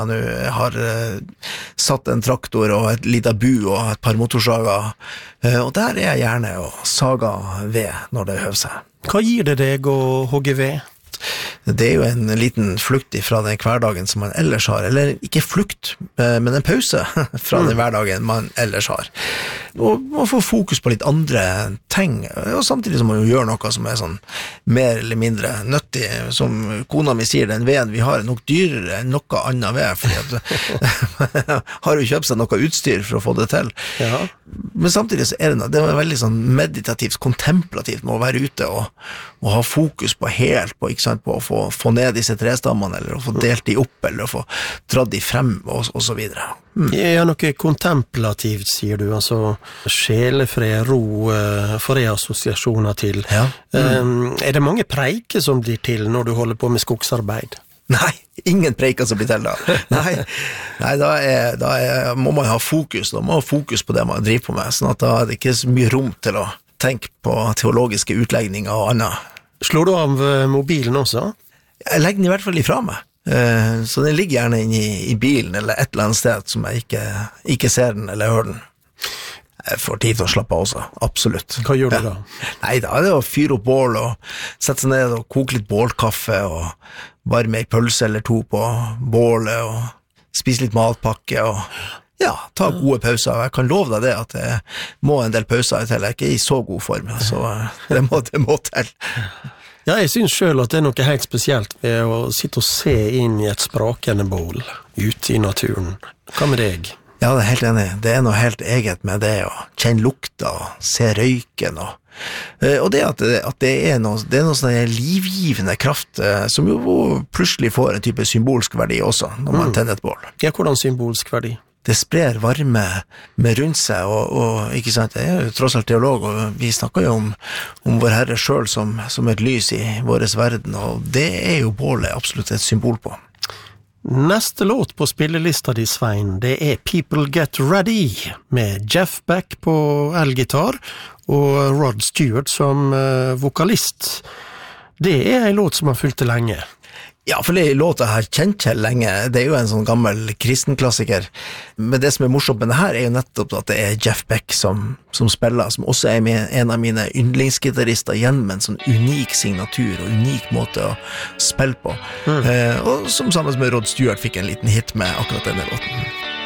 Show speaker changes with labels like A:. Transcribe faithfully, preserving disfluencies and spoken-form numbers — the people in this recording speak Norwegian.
A: Han har uh, satt en traktor og et lite bu og et par motorsager, uh, og der er jeg gjerne og saga ved når det høver seg.
B: Hva gir det deg å hogge ved?
A: Det er jo en liten flukt fra den hverdagen som man ellers har, eller ikke flukt, men en pause fra den hverdagen man ellers har. Og man får fokus på litt andre ting, og samtidig som man jo gjør noe som er sånn mer eller mindre nyttig. Som kona mi sier, den veden vi har er nok dyrere enn noe annet ved, fordi at har jo kjøpt seg noe utstyr for å få det til.
B: Ja.
A: Men samtidig så er det, det er veldig sånn meditativt, kontemplativt med å være ute og, og ha fokus på helt, på, ikke sant, på å få, få ned disse trestammene, eller å få delt de opp, eller å få dratt de frem, og, og så videre. Mm.
B: Ja, noe kontemplativt, sier du, altså sjelefred, ro, uh, for det assosiasjoner til.
A: Ja. Mm.
B: Um, er det mange preiker som blir til når du holder på med skogsarbeid?
A: Nei, ingen preiker som blir til da. Nei, nei da, er, da er, må man ha fokus, da må man ha fokus på det man driver på med, sånn at da er det ikke så mye rom til å tenke på teologiske utlegninger og annet.
B: Slår du av mobilen også?
A: Jeg legger den i hvert fall ifra meg. Så den ligger gjerne inne i, i bilen eller et eller annet sted som jeg ikke, ikke ser den eller hører den. Jeg får tid til å slappe av også, absolutt.
B: Hva gjør du da?
A: Ja. Nei, da er det å fyre opp bål og sette seg ned og koke litt bålkaffe og varme ei pølse eller to på bålet og spise litt matpakke og ja, ta gode pauser. Jeg kan love deg det at jeg må en del pauser til. Jeg er ikke i så god form, så det må, det må til.
B: Ja, jeg synes selv at det er noe helt spesielt ved å sitte og se inn i et sprakende bål ute i naturen. Hva med deg?
A: Ja, det er helt enig. Det er noe helt eget med det å kjenne lukta og se røyken og, og det at, det, at det er noe, det er noe sånn livgivende kraft som jo plutselig får en type symbolsk verdi også når man mm. tenner et bål.
B: Ja, hvordan symbolsk verdi?
A: Det sprer varme med rundt seg, og, og ikke sant, jeg er jo tross alt teolog, og vi snakker jo om, om vår Herre selv som, som et lys i våres verden, og det er jo bålet absolutt et symbol på.
B: Neste låt på spillelista di, Svein, det er People Get Ready, med Jeff Beck på elgitar og Rod Stewart som uh, vokalist. Det er en låt som har fulgt det lenge.
A: Ja, for det låta her kjent til lenge, det er jo en sånn gammel kristenklassiker, men det som er morsomt med det her er jo nettopp at det er Jeff Beck som, som spiller, som også er en av mine yndlingsgitarister igjen med en sånn unik signatur og unik måte å spille på, mm. eh, og som sammen med Rod Stewart fikk en liten hit med akkurat denne låten.